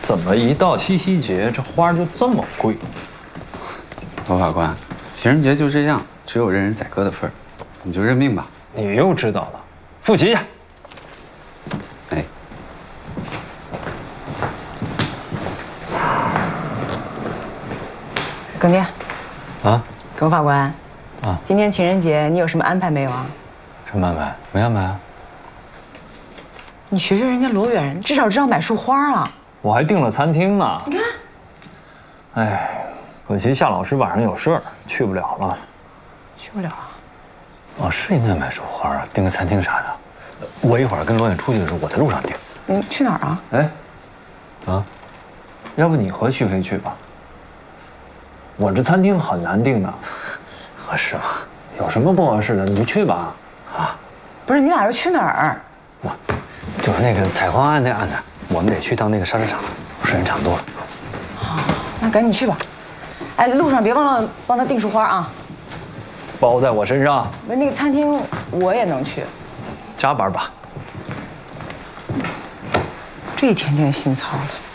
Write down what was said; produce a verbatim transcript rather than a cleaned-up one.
怎么一到七夕节，这花就这么贵？ 罗法官，情人节就这样，只有任人宰割的份儿，你就认命吧。 你又知道了，复习去。 哎， 耿爹， 啊， 耿法官， 啊， 今天情人节你有什么安排没有啊？ 什么安排？没安排啊。 你学学人家罗远，至少知道买束花啊。 我还订了餐厅呢。 你看， 哎，可惜夏老师晚上有事儿，去不了了。 去不了啊。 哦，是应该买束花啊，订个餐厅啥的。我一会儿跟罗远出去的时候，我在路上订。 你去哪儿啊？ 哎，啊，要不你和徐飞去吧？我这餐厅很难订的。合适吗？有什么不合适的？你就去吧。啊， 不是，你俩要去哪儿？ 我，就是那个采矿案那案子，我们得去到那个沙石场，时间差不多了。 啊，那赶紧去吧。哎，路上别忘了帮他订束花啊。 包在我身上。 那个餐厅我也能去。 加班吧。 这一天天心操的。